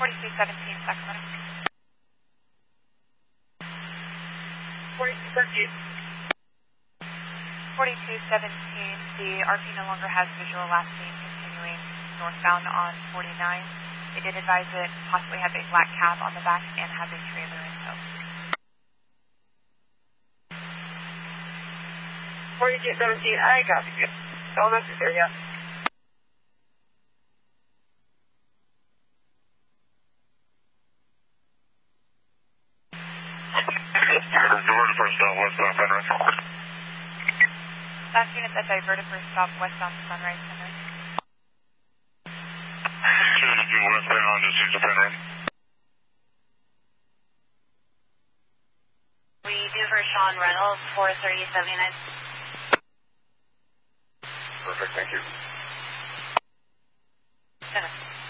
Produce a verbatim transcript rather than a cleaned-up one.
forty-two seventeen, Sacramento. forty-two seventeen. forty-two seventeen, the R P no longer has visual last seen continuing northbound on forty-nine. They did advise it possibly has a black cab on the back and has a trailer in tow. forty-two seventeen, I copy you. All necessary, yeah. Diverted for stop westbound Sunrise. Last unit that diverted for stop westbound Sunrise Center. two westbound, just use the Penrith. We do for Sean Reynolds, four thirty seventy-nine. Perfect, thank you. Center.